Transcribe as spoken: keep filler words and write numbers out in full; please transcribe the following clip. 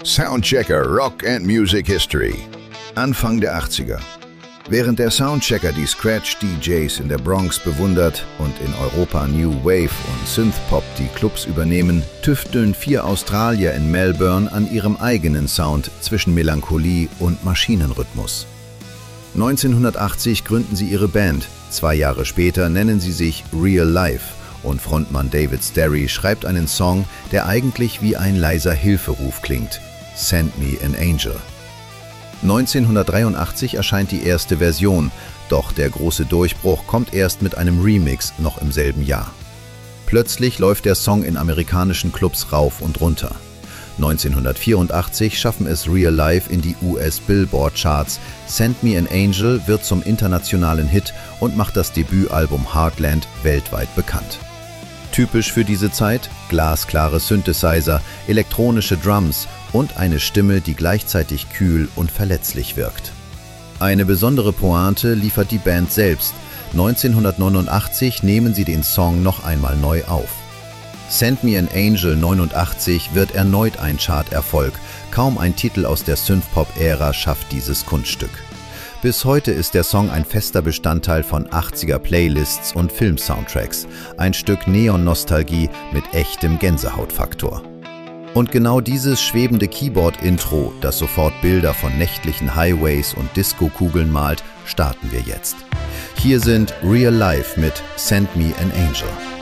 Soundchecker Rock and Music History. Anfang der achtziger. Während der Soundchecker die Scratch-D Js in der Bronx bewundert und in Europa New Wave und Synthpop die Clubs übernehmen, tüfteln vier Australier in Melbourne an ihrem eigenen Sound zwischen Melancholie und Maschinenrhythmus. neunzehnhundertachtzig gründen sie ihre Band, zwei Jahre später nennen sie sich Real Life und Frontmann David Sterry schreibt einen Song, der eigentlich wie ein leiser Hilferuf klingt: Send Me an Angel. neunzehnhundertdreiundachtzig erscheint die erste Version, doch der große Durchbruch kommt erst mit einem Remix noch im selben Jahr. Plötzlich läuft der Song in amerikanischen Clubs rauf und runter. neunzehnhundertvierundachtzig schaffen es Real Life in die U S Billboard Charts, Send Me an Angel wird zum internationalen Hit und macht das Debütalbum Heartland weltweit bekannt. Typisch für diese Zeit: glasklare Synthesizer, elektronische Drums und eine Stimme, die gleichzeitig kühl und verletzlich wirkt. Eine besondere Pointe liefert die Band selbst. neunzehnhundertneunundachtzig nehmen sie den Song noch einmal neu auf. Send Me an Angel neunundachtzig wird erneut ein Charterfolg. Kaum ein Titel aus der Synthpop-Ära schafft dieses Kunststück. Bis heute ist der Song ein fester Bestandteil von achtziger-Playlists und Film-Soundtracks. Ein Stück Neon-Nostalgie mit echtem Gänsehautfaktor. Und genau dieses schwebende Keyboard-Intro, das sofort Bilder von nächtlichen Highways und Disco-Kugeln malt, starten wir jetzt. Hier sind Real Life mit Send Me an Angel.